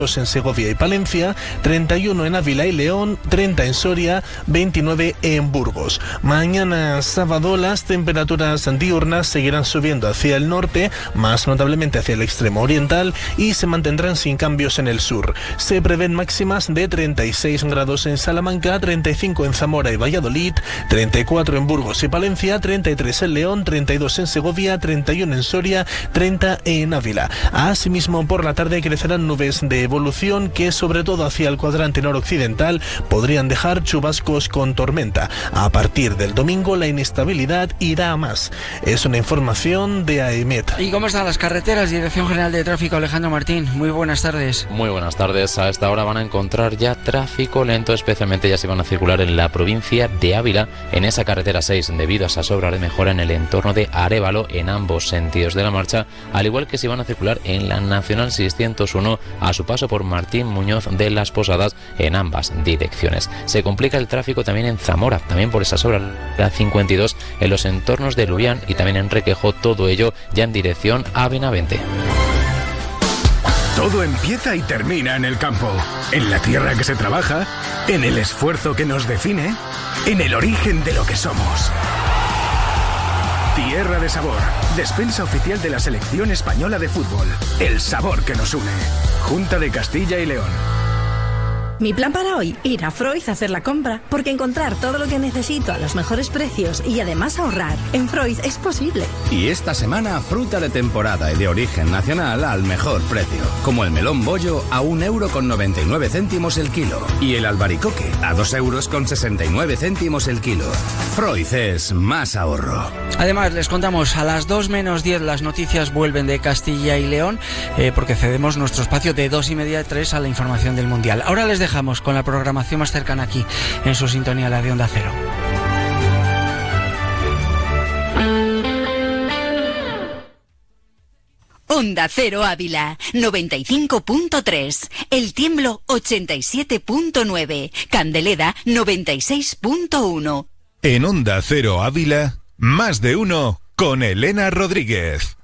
en Segovia y Palencia, 31 en Ávila y León, 30 en Soria, 29 en Burgos. Mañana sábado las temperaturas diurnas seguirán subiendo hacia el norte, más notablemente hacia el extremo oriental, y se mantendrán sin cambios en el sur. Se prevén máximas de 36 grados en Salamanca, 35 en Zamora y Valladolid, 34 en Burgos y Palencia, 33 en León, 32 en Segovia, 31 en Soria, 30 en Ávila. Asimismo, por la tarde crecerán nubes de evolución que, sobre todo hacia el cuadrante noroccidental, podrían dejar chubascos con tormenta. A partir del domingo la inestabilidad irá a más. Es una información de AEMET. ¿Y cómo están las carreteras? Dirección General de Tráfico, Alejandro Martín. Muy buenas tardes. Muy buenas tardes. A esta hora van a encontrar ya tráfico lento, especialmente ya se van a circular en la provincia de Ávila, en esa carretera 6, debido a esa obra de mejora en el entorno de Arévalo en ambos sentidos de la marcha, al igual que se van a circular en la Nacional 601 a su paso por Martín Muñoz de las Posadas en ambas direcciones. Se complica el tráfico también en Zamora, también por esas obras, la 52 en los entornos de Lubián y también en Requejo, todo ello ya en dirección a Benavente. Todo empieza y termina en el campo, en la tierra que se trabaja, en el esfuerzo que nos define, en el origen de lo que somos. Tierra de Sabor, despensa oficial de la Selección Española de Fútbol. El sabor que nos une. Junta de Castilla y León. Mi plan para hoy, ir a Freud a hacer la compra, porque encontrar todo lo que necesito a los mejores precios y además ahorrar en Freud es posible. Y esta semana, fruta de temporada y de origen nacional al mejor precio, como el melón bollo a 1,99 € el kilo y el albaricoque a 2,69 € el kilo. Freud es más ahorro. Además, les contamos a las 2 menos 10 las noticias vuelven de Castilla y León, porque cedemos nuestro espacio de 2:30 a 3 a la información del Mundial. Ahora les dejamos con la programación más cercana aquí, en su sintonía, la de Onda Cero. Onda Cero Ávila, 95.3, El Tiemblo 87.9, Candeleda 96.1. En Onda Cero Ávila, más de uno con Elena Rodríguez.